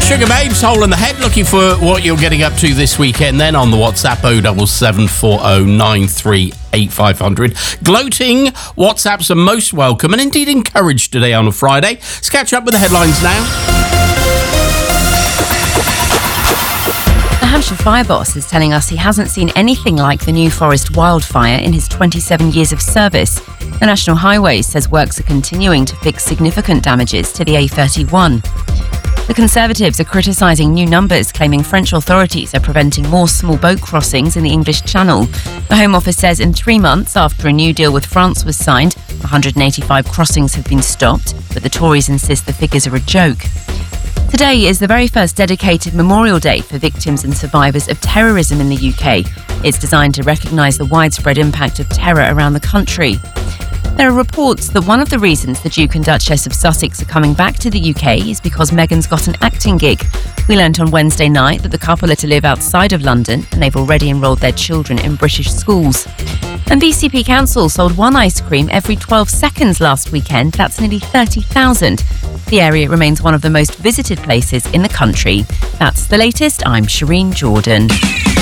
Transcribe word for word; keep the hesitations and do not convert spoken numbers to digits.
Sugar Babes, Hole in the Head, looking for what you're getting up to this weekend then on the WhatsApp oh seven seven four oh nine three eight five hundred. Gloating WhatsApps are most welcome and indeed encouraged today on a Friday. Let's catch up with the headlines now. The Hampshire fire boss is telling us he hasn't seen anything like the New Forest wildfire in his twenty-seven years of service. The National Highways says works are continuing to fix significant damages to the A thirty-one. The Conservatives are criticising new numbers, claiming French authorities are preventing more small boat crossings in the English Channel. The Home Office says in three months after a new deal with France was signed, one hundred eighty-five crossings have been stopped, but the Tories insist the figures are a joke. Today is the very first dedicated Memorial Day for victims and survivors of terrorism in the U K. It's designed to recognise the widespread impact of terror around the country. There are reports that one of the reasons the Duke and Duchess of Sussex are coming back to the U K is because Meghan's got an acting gig. We learnt on Wednesday night that the couple are to live outside of London and they've already enrolled their children in British schools. And B C P Council sold one ice cream every twelve seconds last weekend. That's nearly thirty thousand. The area remains one of the most visited places in the country. That's the latest. I'm Shireen Jordan.